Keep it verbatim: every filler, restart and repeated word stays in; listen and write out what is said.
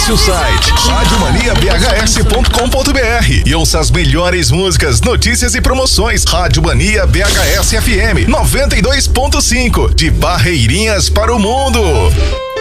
Acesse o site rádio mania b h s ponto com ponto b r e ouça as melhores músicas, notícias e promoções. Rádio Mania B H S F M noventa e dois ponto cinco, de Barreirinhas para o mundo.